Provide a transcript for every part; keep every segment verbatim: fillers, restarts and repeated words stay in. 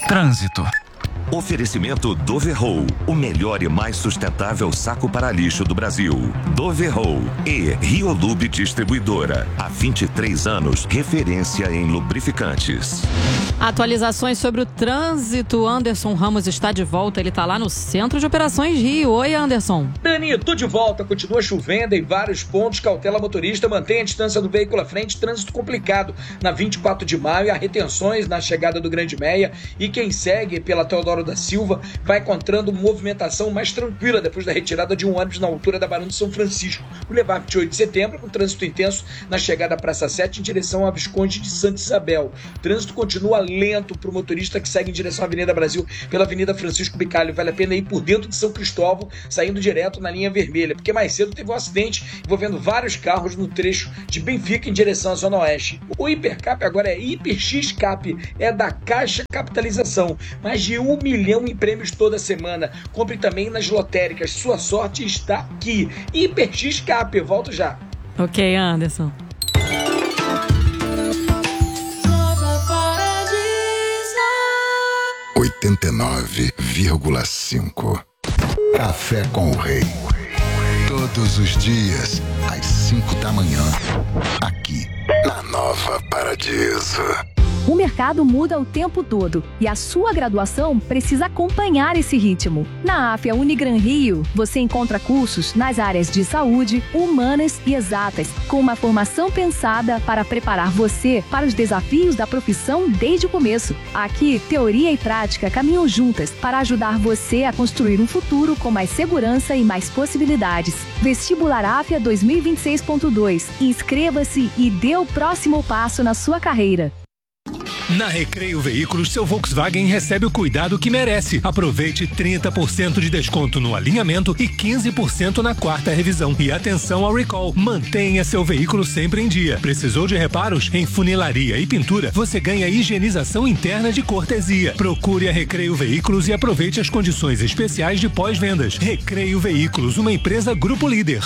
Trânsito. Oferecimento Doverroll, o melhor e mais sustentável saco para lixo do Brasil. Doverroll e Rio Lube Distribuidora. Há vinte e três anos, referência em lubrificantes. Atualizações sobre o trânsito. Anderson Ramos está de volta. Ele está lá no Centro de Operações Rio. Oi, Anderson. Dani, tô de volta. Continua chovendo em vários pontos. Cautela motorista, mantém a distância do veículo à frente. Trânsito complicado na vinte e quatro de maio. Há retenções na chegada do Grande Meia. E quem segue pela Teodoro da Silva vai encontrando movimentação mais tranquila depois da retirada de um ônibus na altura da Barão de São Francisco. Boulevard vinte e oito de setembro, com trânsito intenso na chegada à Praça sete em direção à Visconde de Santa Isabel. O trânsito continua lento para o motorista que segue em direção à Avenida Brasil pela Avenida Francisco Bicalho. Vale a pena ir por dentro de São Cristóvão, saindo direto na linha vermelha, porque mais cedo teve um acidente envolvendo vários carros no trecho de Benfica em direção à Zona Oeste. O Hipercap agora é Hiper X Cap, é da Caixa Capitalização. Mais de um milhão em prêmios toda semana. Compre também nas lotéricas. Sua sorte está aqui. Hiper X Cap. Volto já. Ok, Anderson. oitenta e nove vírgula cinco. Café com o Rei. Todos os dias, às cinco da manhã. Aqui, na Nova Paradiso. O mercado muda o tempo todo e a sua graduação precisa acompanhar esse ritmo. Na AFIA Unigran Rio, você encontra cursos nas áreas de saúde, humanas e exatas, com uma formação pensada para preparar você para os desafios da profissão desde o começo. Aqui, teoria e prática caminham juntas para ajudar você a construir um futuro com mais segurança e mais possibilidades. Vestibular AFIA dois mil e vinte e seis ponto dois. Inscreva-se e dê o próximo passo na sua carreira. Na Recreio Veículos, seu Volkswagen recebe o cuidado que merece. Aproveite trinta por cento de desconto no alinhamento e quinze por cento na quarta revisão. E atenção ao recall. Mantenha seu veículo sempre em dia. Precisou de reparos? Em funilaria e pintura, você ganha higienização interna de cortesia. Procure a Recreio Veículos e aproveite as condições especiais de pós-vendas. Recreio Veículos, uma empresa Grupo Líder.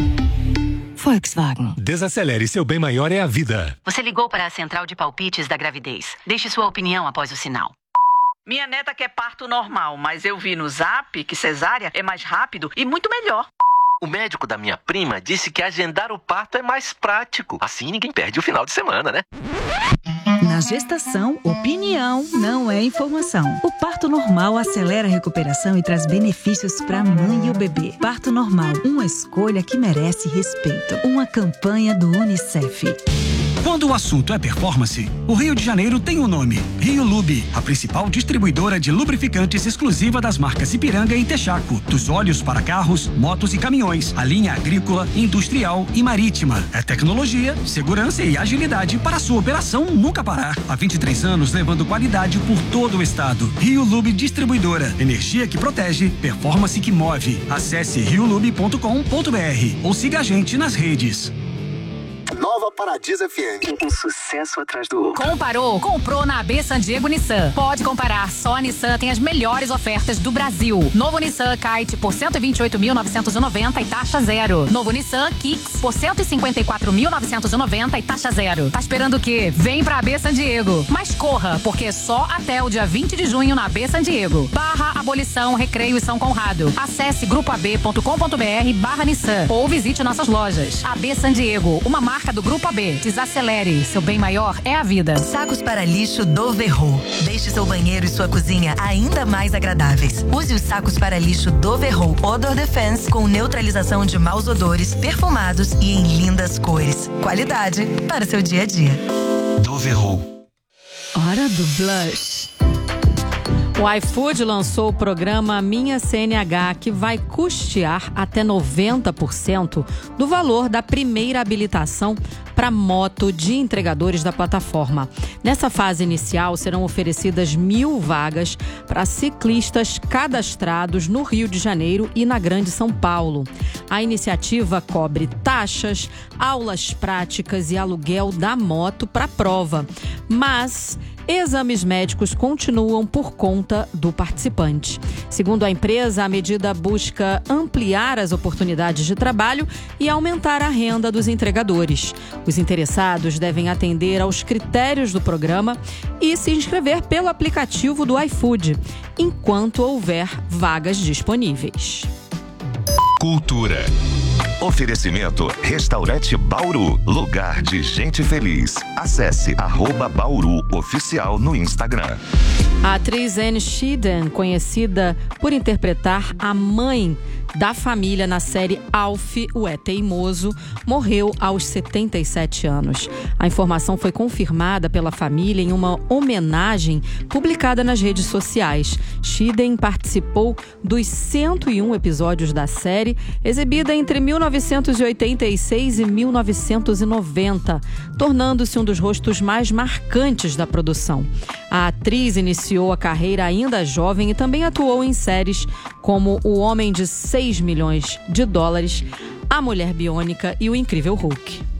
Volkswagen. Desacelere, seu bem maior é a vida. Você ligou para a central de palpites da gravidez. Deixe sua opinião após o sinal. Minha neta quer parto normal, mas eu vi no Zap que cesárea é mais rápido e muito melhor. O médico da minha prima disse que agendar o parto é mais prático. Assim ninguém perde o final de semana, né? Na gestação, opinião não é informação. O parto normal acelera a recuperação e traz benefícios para a mãe e o bebê. Parto normal, uma escolha que merece respeito. Uma campanha do Unicef. Quando o assunto é performance, o Rio de Janeiro tem um nome: Rio Lube, a principal distribuidora de lubrificantes exclusiva das marcas Ipiranga e Texaco. Dos óleos para carros, motos e caminhões, a linha agrícola, industrial e marítima. É tecnologia, segurança e agilidade para a sua operação nunca parar. Há vinte e três anos levando qualidade por todo o estado. Rio Lube Distribuidora. Energia que protege, performance que move. Acesse rio lube ponto com ponto br ou siga a gente nas redes. Nova Paradiso F M. Um sucesso atrás do outro. Comparou? Comprou na A B San Diego Nissan. Pode comparar. Só a Nissan tem as melhores ofertas do Brasil. Novo Nissan Kite por cento e vinte e oito mil novecentos e noventa e taxa zero. Novo Nissan Kicks por cento e cinquenta e quatro mil novecentos e noventa e taxa zero. Tá esperando o quê? Vem pra A B San Diego. Mas corra, porque só até o dia vinte de junho na A B San Diego. Barra Abolição, Recreio e São Conrado. Acesse grupo a b ponto com ponto br barra Nissan ou visite nossas lojas. A B San Diego, uma marca do Grupo A B. Desacelere. Seu bem maior é a vida. Sacos para lixo Doverroll. Deixe seu banheiro e sua cozinha ainda mais agradáveis. Use os sacos para lixo Doverroll Odor Defense com neutralização de maus odores, perfumados e em lindas cores. Qualidade para seu dia a dia. Doverroll. Hora do blush. O iFood lançou o programa Minha C N H, que vai custear até noventa por cento do valor da primeira habilitação para moto de entregadores da plataforma. Nessa fase inicial, serão oferecidas mil vagas para ciclistas cadastrados no Rio de Janeiro e na Grande São Paulo. A iniciativa cobre taxas, aulas práticas e aluguel da moto para prova, mas exames médicos continuam por conta do participante. Segundo a empresa, a medida busca ampliar as oportunidades de trabalho e aumentar a renda dos entregadores. Os interessados devem atender aos critérios do programa e se inscrever pelo aplicativo do iFood, enquanto houver vagas disponíveis. Cultura. Oferecimento Restaurante Bauru, lugar de gente feliz. Acesse arroba Bauru Oficial no Instagram. A atriz Anne Sheehan, conhecida por interpretar a mãe da família na série Alf, o É Teimoso, morreu aos setenta e sete anos. A informação foi confirmada pela família em uma homenagem publicada nas redes sociais. Sheehan participou dos cento e um episódios da série, exibida entre mil novecentos e oitenta e seis e mil novecentos e noventa, tornando-se um dos rostos mais marcantes da produção. A atriz iniciou a carreira ainda jovem e também atuou em séries como O Homem de seis milhões de dólares, A Mulher Biônica e O Incrível Hulk.